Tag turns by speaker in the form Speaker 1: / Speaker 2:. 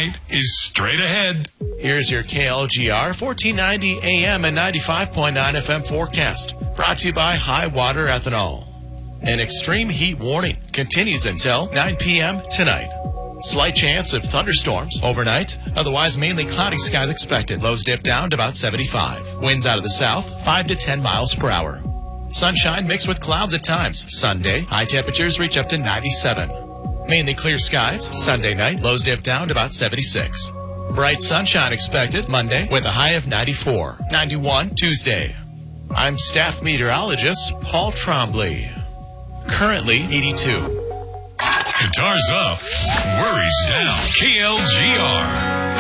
Speaker 1: tonight is straight ahead.
Speaker 2: Here's your KLGR 1490 AM and 95.9 FM forecast. Brought to you by High Water Ethanol. An extreme heat warning continues until 9 p.m. tonight. Slight chance of thunderstorms overnight. Otherwise, mainly cloudy skies expected. Lows dip down to about 75. Winds out of the south, 5 to 10 miles per hour. Sunshine mixed with clouds at times. Sunday, high temperatures reach up to 97. Mainly clear skies. Sunday night, lows dip down to about 76. Bright sunshine expected Monday with a high of 94. 91 Tuesday. I'm staff meteorologist Paul Trombley. Currently 82.
Speaker 1: Guitars up, worries down. KLGR.